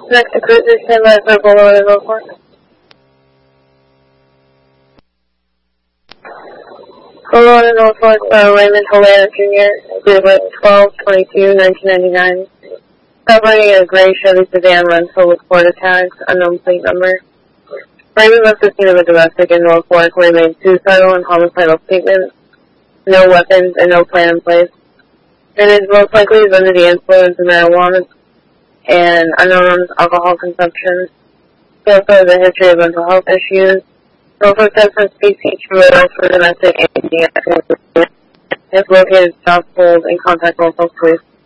Next to cruiser, stand by for Boulevard and Norfolk. Boulevard and Norfolk, Raymond Hilaire Jr., David 12/22/1999. Covering a gray Chevy sedan rental with Florida tags, unknown plate number. Raymond left the scene of a domestic in Norfolk where he made suicidal and homicidal statements, no weapons, and no plan in place. It is most likely he's under the influence of marijuana and unknown alcohol consumption. He also has a history of mental health issues. Norfolk Texas PC for domestic and if located, stop, hold, and contact Norfolk Police.